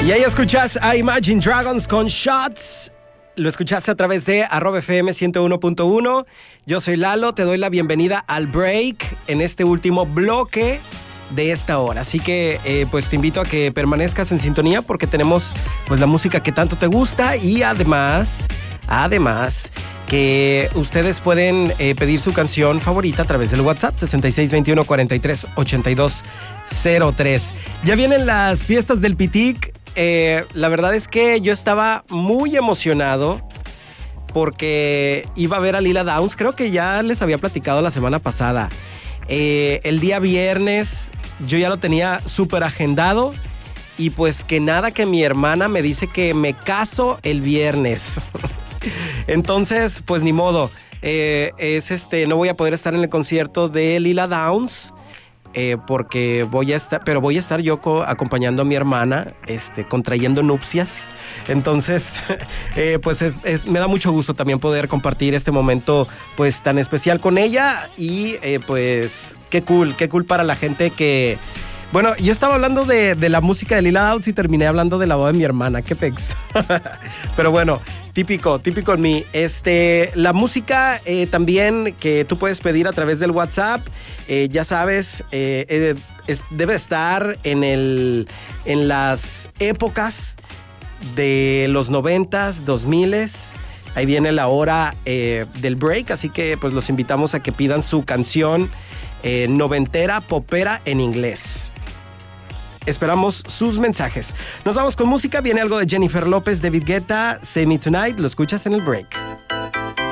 Y ahí escuchas a Imagine Dragons con Shots. Lo escuchaste a través de @FM 101.1. Yo soy Lalo, te doy la bienvenida al break en este último bloque de esta hora. Así que pues te invito a que permanezcas en sintonía porque tenemos pues la música que tanto te gusta y además que ustedes pueden pedir su canción favorita a través del WhatsApp 6621-438203. Ya vienen las fiestas del Pitic. La verdad es que yo estaba muy emocionado porque iba a ver a Lila Downs. Creo que ya les había platicado la semana pasada. El día viernes yo ya lo tenía súper agendado y pues que nada, que mi hermana me dice que me caso el viernes. Entonces, pues ni modo. No voy a poder estar en el concierto de Lila Downs. Porque voy a estar yo acompañando a mi hermana, contrayendo nupcias. Entonces, pues me da mucho gusto también poder compartir este momento pues tan especial con ella y pues qué cool para la gente que... Bueno, yo estaba hablando de la música de Lila Downs y terminé hablando de la boda de mi hermana, qué pex. Pero bueno, típico en mí. La música también que tú puedes pedir a través del WhatsApp, ya sabes, debe estar en las épocas de los 90s, 2000s. Ahí viene la hora del break, así que pues los invitamos a que pidan su canción noventera, popera en inglés. Esperamos sus mensajes. Nos vamos con música. Viene algo de Jennifer López, David Guetta, Say Me Tonight. Lo escuchas en el break.